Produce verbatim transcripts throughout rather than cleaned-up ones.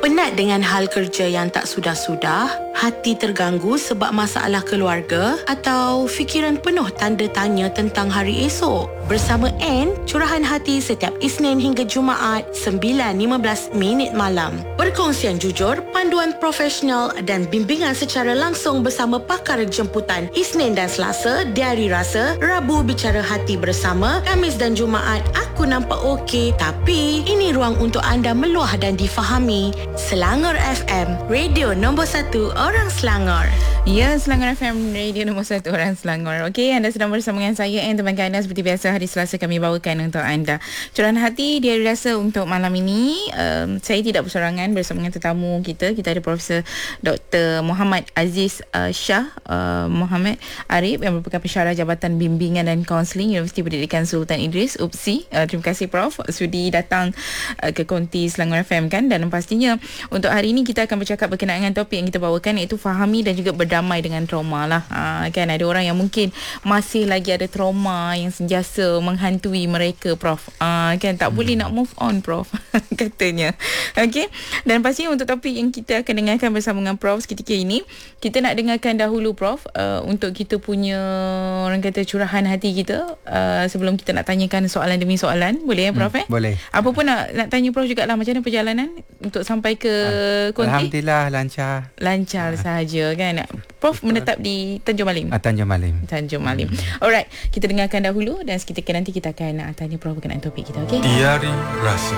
Penat dengan hal kerja yang tak sudah-sudah? Hati terganggu sebab masalah keluarga? Atau fikiran penuh tanda tanya tentang hari esok? Bersama Anne, Curahan Hati setiap Isnin hingga Jumaat sembilan lima belas minit malam. Perkongsian jujur, panduan profesional dan bimbingan secara langsung bersama pakar jemputan Isnin dan Selasa, Diari Rasa, Rabu Bicara Hati bersama, Khamis dan Jumaat Aku Nampak Okey. Tapi ini ruang untuk anda meluah dan difahami. Selangor F M, radio nombor satu orang Selangor. Ya, Selangor F M, radio nombor satu orang Selangor. Okey, anda sedang bersama dengan saya and teman anda seperti biasa hari Selasa kami bawakan untuk anda Curahan Hati Diari Rasa untuk malam ini. Um, saya tidak bersorangan bersama dengan tetamu kita. Kita ada Profesor Doktor Muhammad Aziz uh, Shah uh, Muhammad Arif yang merupakan pensyarah Jabatan Bimbingan dan Kaunseling Universiti Pendidikan Sultan Idris U P S I. Uh, terima kasih Prof sudi datang uh, ke konti Selangor F M kan, dan pastinya untuk hari ini kita akan bercakap berkenaan dengan topik yang kita bawakan, iaitu fahami dan juga berdamai dengan trauma lah. Ha, kan ada orang yang mungkin masih lagi ada trauma yang sentiasa menghantui mereka, Prof. Ha, kan tak hmm. boleh nak move on, Prof. Katanya. Okey. Dan pastinya untuk topik yang kita akan dengarkan bersama dengan Prof ketika ini, kita nak dengarkan dahulu, Prof, uh, untuk kita punya orang kata curahan hati kita uh, sebelum kita nak tanyakan soalan demi soalan. Boleh ya, Prof? Hmm, eh? Boleh. Apa pun nak, nak tanya Prof jugalah, macam mana perjalanan untuk sampai ke konti? Alhamdulillah lancar. Lancar sahaja kan. Prof Betul. menetap di Tanjung Malim. Ah, Tanjung Malim. Tanjung Malim. Hmm. Alright, kita dengarkan dahulu dan seketika nanti kita akan nak tanya Prof berkenaan topik kita, okey? Diari Rasa.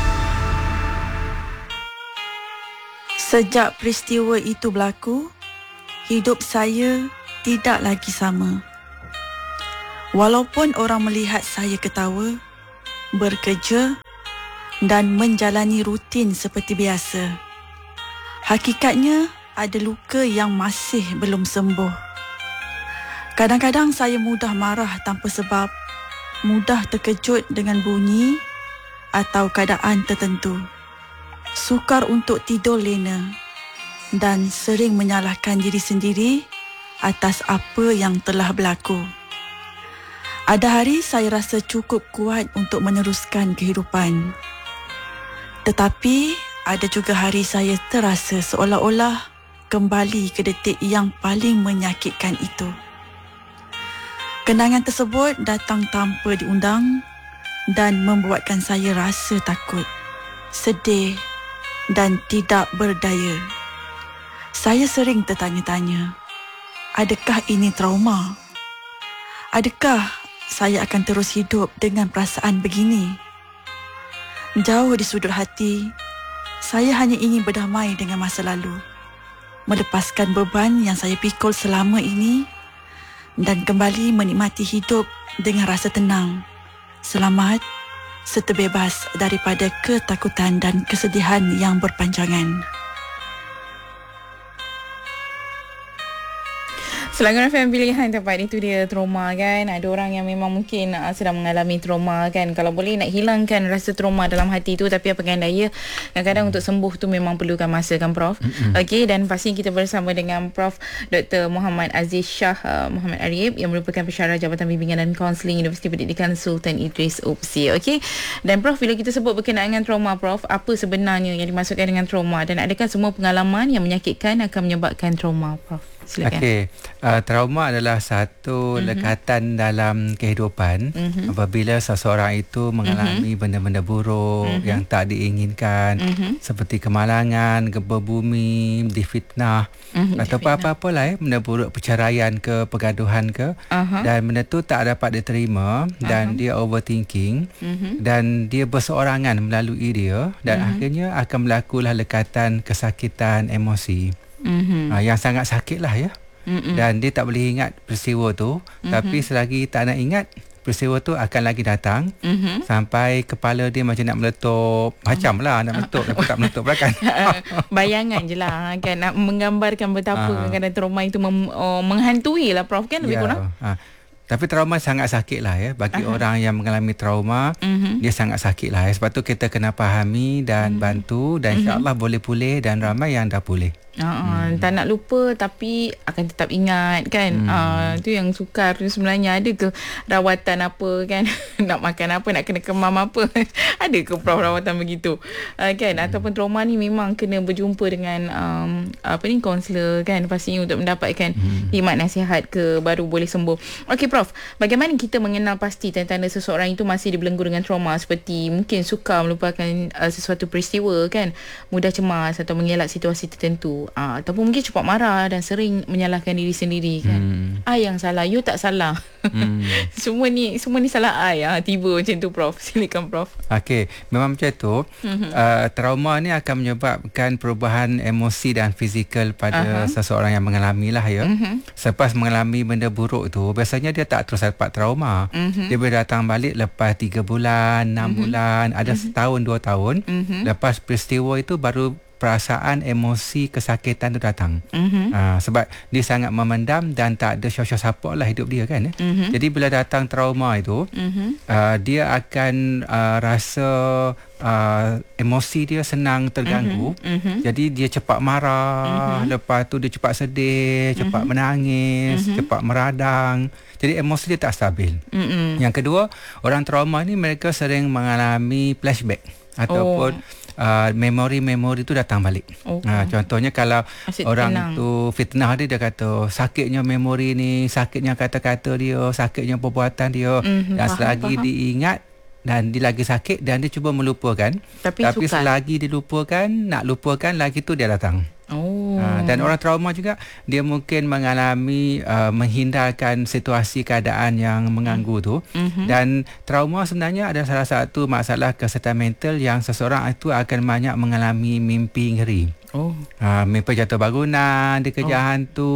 Sejak peristiwa itu berlaku, hidup saya tidak lagi sama. Walaupun orang melihat saya ketawa, bekerja dan menjalani rutin seperti biasa, hakikatnya ada luka yang masih belum sembuh. Kadang-kadang saya mudah marah tanpa sebab, mudah terkejut dengan bunyi atau keadaan tertentu, sukar untuk tidur lena dan sering menyalahkan diri sendiri atas apa yang telah berlaku. Ada hari saya rasa cukup kuat untuk meneruskan kehidupan. Tetapi ada juga hari saya terasa seolah-olah kembali ke detik yang paling menyakitkan itu. Kenangan tersebut datang tanpa diundang dan membuatkan saya rasa takut, sedih dan tidak berdaya. Saya sering tertanya-tanya, adakah ini trauma? Adakah saya akan terus hidup dengan perasaan begini? Jauh di sudut hati, saya hanya ingin berdamai dengan masa lalu, melepaskan beban yang saya pikul selama ini dan kembali menikmati hidup dengan rasa tenang, selamat serta bebas daripada ketakutan dan kesedihan yang berpanjangan. Selangor F M, pilihan tempat itu dia trauma kan. Ada orang yang memang mungkin uh, sedang mengalami trauma kan. Kalau boleh nak hilangkan rasa trauma dalam hati tu, tapi apa kan daya, kadang-kadang untuk sembuh tu memang perlukan masa kan, Prof. Mm-hmm. Okey, dan pasti kita bersama dengan Prof Doktor Muhammad Aziz Shah uh, Muhammad Arif yang merupakan pensyarah Jabatan Bimbingan dan Kaunseling Universiti Pendidikan Sultan Idris U P S I. Okey. Dan Prof, bila kita sebut berkenaan dengan trauma, Prof, apa sebenarnya yang dimaksudkan dengan trauma, dan adakah semua pengalaman yang menyakitkan akan menyebabkan trauma, Prof? Silakan. Okey, uh, trauma adalah satu mm-hmm. lekatan dalam kehidupan mm-hmm. apabila seseorang itu mengalami mm-hmm. benda-benda buruk mm-hmm. yang tak diinginkan, mm-hmm. seperti kemalangan, gempa bumi, difitnah mm-hmm. ataupun apa-apalah eh, benda buruk, perceraian ke, pergaduhan ke, uh-huh. dan benda tu tak dapat diterima dan uh-huh. dia overthinking mm-hmm. dan dia berseorangan melalui dia dan mm-hmm. akhirnya akan berlakulah lekatan kesakitan emosi. Mm-hmm. Uh, yang sangat sakit lah ya. Mm-hmm. Dan dia tak boleh ingat peristiwa tu, mm-hmm. tapi selagi tak nak ingat, peristiwa tu akan lagi datang mm-hmm. sampai kepala dia macam nak meletup. Macam lah nak meletup, tapi tak meletup pula kan. Bayangan je lah kan, nak menggambarkan betapa uh. kadang-kadang trauma itu mem- oh, menghantui lah, Prof, kan lebih yeah. kurang. Uh. Tapi trauma sangat sakit lah ya. Bagi uh-huh. orang yang mengalami trauma, uh-huh. dia sangat sakit lah ya. Sebab tu kita kena fahami dan uh-huh. bantu, dan insyaAllah uh-huh. boleh pulih, dan ramai yang dah pulih. Uh, hmm. Tak nak lupa tapi akan tetap ingat kan. hmm. uh, Itu yang sukar tu sebenarnya. Ada ke rawatan apa kan? Nak makan apa, nak kena kemam apa? Ada ke Prof rawatan begitu uh, kan? hmm. Ataupun trauma ni memang kena berjumpa dengan um, apa ni, kaunselor kan, pastinya untuk mendapatkan hmm. khidmat nasihat ke baru boleh sembuh. Okey Prof, bagaimana kita mengenal pasti tanda-tanda seseorang itu masih dibelenggu dengan trauma, seperti mungkin sukar melupakan uh, sesuatu peristiwa kan, mudah cemas atau mengelak situasi tertentu, uh, ataupun mungkin cepat marah dan sering menyalahkan diri sendiri kan. hmm. I yang salah, you tak salah. hmm. Semua ni semua ni salah I. Ha, tiba macam tu Prof. Silakan Prof. Okey, memang macam tu. mm-hmm. uh, Trauma ni akan menyebabkan perubahan emosi dan fizikal pada uh-huh. seseorang yang mengalami lah ya. mm-hmm. Selepas mengalami benda buruk tu, biasanya dia tak terus dapat trauma. mm-hmm. Dia boleh datang balik lepas tiga bulan, enam mm-hmm. bulan, ada mm-hmm. setahun, dua tahun. mm-hmm. Lepas peristiwa itu baru perasaan emosi kesakitan tu datang. mm-hmm. uh, Sebab dia sangat memendam dan tak ada sosial support lah hidup dia kan. mm-hmm. Jadi bila datang trauma itu, mm-hmm. uh, dia akan uh, rasa uh, emosi dia senang terganggu. mm-hmm. Jadi dia cepat marah, mm-hmm. lepas tu dia cepat sedih, cepat mm-hmm. menangis, mm-hmm. cepat meradang. Jadi emosi dia tak stabil. mm-hmm. Yang kedua, orang trauma ni mereka sering mengalami flashback ataupun oh. Uh, memori-memori tu datang balik. Okay. Uh, contohnya kalau asyik orang tenang. tu fitnah dia, dia kata sakitnya memori ni, sakitnya kata-kata dia, sakitnya perbuatan dia. Mm-hmm. Dan faham, selagi faham. diingat dan dia lagi sakit dan dia cuba melupakan, tapi, tapi selagi dilupakan, nak lupakan lagi tu dia datang. Oh. Uh, dan orang trauma juga dia mungkin mengalami uh, menghindarkan situasi keadaan yang mengganggu tu. Mm-hmm. Dan trauma sebenarnya ada salah satu masalah kesihatan mental yang seseorang itu akan banyak mengalami mimpi ngeri. Oh. Uh, mimpi jatuh bangunan, dikejar oh. hantu,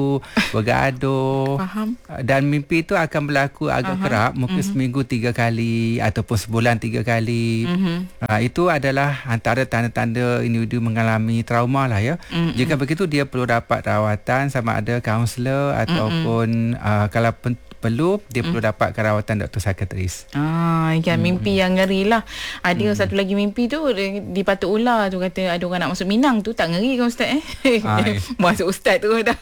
bergaduh. Faham. Uh, dan mimpi itu akan berlaku agak uh-huh. kerap, mungkin mm-hmm. seminggu tiga kali ataupun sebulan tiga kali. Mm-hmm. Uh, itu adalah antara tanda-tanda individu mengalami trauma lah ya. Mm-hmm. Jika begitu dia perlu dapat rawatan sama ada kaunselor ataupun mm-hmm. uh, kalau pen- perlu dia mm. perlu dapat rawatan doktor psikiatris. Ah, kan, mm. mimpi yang ngeri lah. Ada mm. satu lagi mimpi tu di Patuk Ular tu, kata ada orang nak masuk Minang tu. Tak ngeri kan Ustaz eh? Ah, masuk Ustaz tu dah.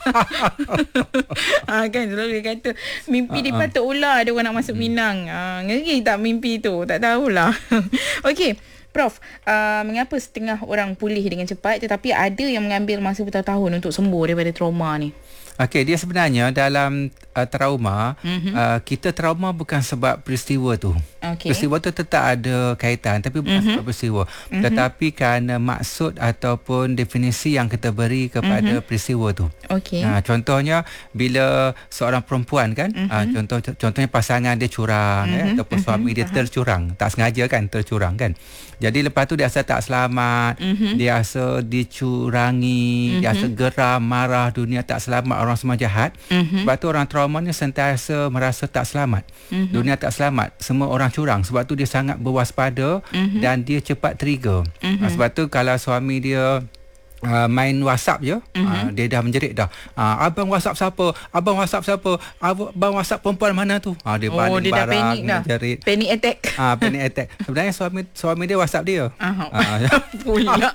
ah, kan selalu dia kata mimpi uh-uh. di Patuk Ular ada orang nak masuk mm. Minang. Ah, ngeri tak mimpi tu? Tak tahulah. Okey. Prof, uh, mengapa setengah orang pulih dengan cepat tetapi ada yang mengambil masa bertahun-tahun untuk sembuh daripada trauma ni? Okey, dia sebenarnya dalam uh, trauma, mm-hmm. uh, kita trauma bukan sebab peristiwa tu. Okay. Peristiwa tu tetap ada kaitan tapi bukan mm-hmm. sebab peristiwa. Mm-hmm. Tetapi kerana maksud ataupun definisi yang kita beri kepada mm-hmm. peristiwa tu. Okay. Uh, contohnya bila seorang perempuan kan, mm-hmm. uh, contoh contohnya pasangan dia curang mm-hmm. eh, ataupun suami mm-hmm. dia tercurang, tak sengaja kan, tercurang kan. Jadi lepas tu dia rasa tak selamat, mm-hmm. dia rasa dicurangi, mm-hmm. dia rasa geram, marah, dunia tak selamat, orang semua jahat. Mm-hmm. Sebab tu orang trauma ni sentiasa merasa tak selamat. Mm-hmm. Dunia tak selamat, semua orang curang. Sebab tu dia sangat berwaspada mm-hmm. dan dia cepat trigger. Mm-hmm. Sebab tu kalau suami dia Uh, main WhatsApp je, mm-hmm. uh, dia dah menjerit dah. Uh, abang WhatsApp siapa? Abang WhatsApp siapa? Abang WhatsApp perempuan mana tu? Uh, dia oh, baling dia barang, dah panik dah. Menjerit. Panic attack. Ah, uh, panic attack. Sebenarnya suami suami dia WhatsApp dia. Uh-huh. Uh, Pula.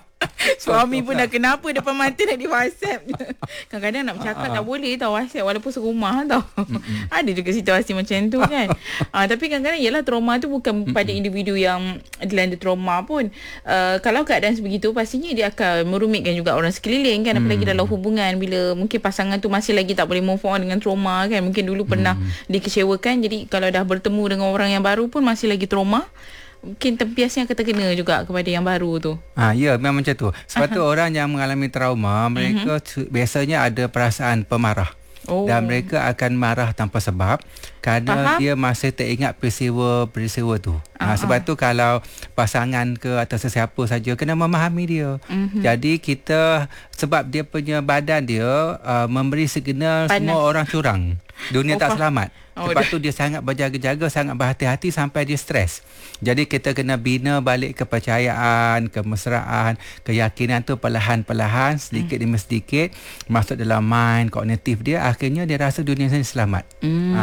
Suami pun dah kenapa depan mata dah di WhatsApp. Kadang-kadang nak bercakap uh-huh. tak boleh tau WhatsApp walaupun serumah tau. Mm-hmm. Ada juga situasi macam tu kan. uh, Tapi kadang-kadang yalah, trauma tu bukan mm-hmm. pada individu yang dilanda trauma pun. uh, Kalau keadaan sebegitu pastinya dia akan merumitkan juga orang sekeliling kan. Apalagi mm-hmm. dalam hubungan, bila mungkin pasangan tu masih lagi tak boleh move on dengan trauma kan. Mungkin dulu pernah mm-hmm. dikecewakan. Jadi kalau dah bertemu dengan orang yang baru pun masih lagi trauma, mungkin tempiasnya akan terkena juga kepada yang baru tu. Ah, ya, memang macam tu. Sebab uh-huh. tu orang yang mengalami trauma, mereka uh-huh. biasanya ada perasaan pemarah. Oh. Dan mereka akan marah tanpa sebab kerana Faham? dia masih teringat peristiwa-peristiwa tu. Uh-huh. Ha, sebab tu kalau pasangan ke atau sesiapa saja kena memahami dia. Uh-huh. Jadi kita, sebab dia punya badan dia uh, memberi signal Panas. semua orang curang. Dunia oh, tak selamat. Oh, Sebab dia. tu dia sangat berjaga-jaga, sangat berhati-hati sampai dia stres. Jadi kita kena bina balik kepercayaan, kemesraan, keyakinan tu perlahan-perlahan, sedikit hmm. demi sedikit masuk dalam mind, kognitif dia. Akhirnya dia rasa dunia ini selamat. Hmm. Ha, kalau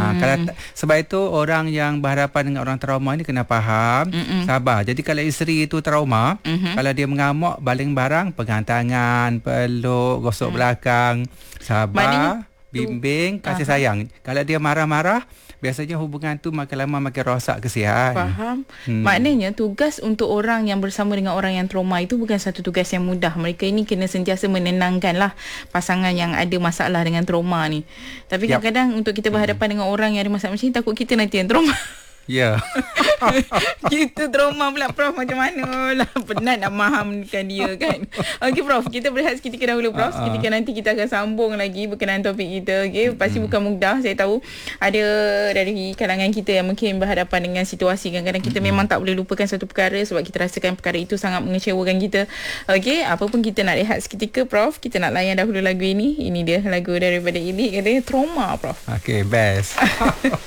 Sebab itu orang yang berhadapan dengan orang trauma ni kena faham, Mm-mm. sabar. Jadi kalau isteri itu trauma, mm-hmm. kalau dia mengamuk, baling barang, pegang tangan, peluk, gosok mm. belakang, sabar, maknanya, bimbing, kasih uh-huh. sayang. Kalau dia marah-marah, biasanya hubungan tu makin lama makin rosak kesian. Faham. Hmm. Maknanya tugas untuk orang yang bersama dengan orang yang trauma itu bukan satu tugas yang mudah. Mereka ini kena sentiasa menenangkanlah pasangan yang ada masalah dengan trauma ni. Tapi yep. kadang-kadang untuk kita berhadapan hmm. dengan orang yang ada masalah macam ni, takut kita nanti yang trauma. Ya. Yeah. Kita trauma pula Prof, macam mana lah. Penat nak mahamkan dia kan. Okey Prof, kita berehat seketika dahulu Prof. Uh-uh. Seketika nanti kita akan sambung lagi berkenaan topik kita. Okey, pasti mm. bukan mudah. Saya tahu ada dari kalangan kita yang mungkin berhadapan dengan situasi kadang-kadang kita mm. memang tak boleh lupakan satu perkara sebab kita rasakan perkara itu sangat mengecewakan kita. Okey, apa pun kita nak rehat seketika Prof. Kita nak layan dahulu lagu ini. Ini dia lagu daripada Ili, katanya Trauma Prof. Okey, best.